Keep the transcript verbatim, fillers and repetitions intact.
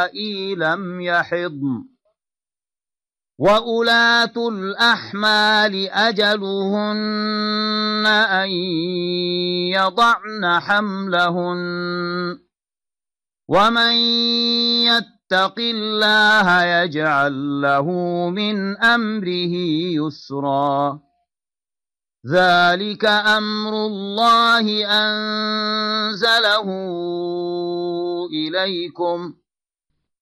اللائي لم يحضن وأولاة الأحمال أجلهن أن يضعن حملهن ومن يتق الله يجعل له من أمره يسرا ذلك أمر الله أنزله إليكم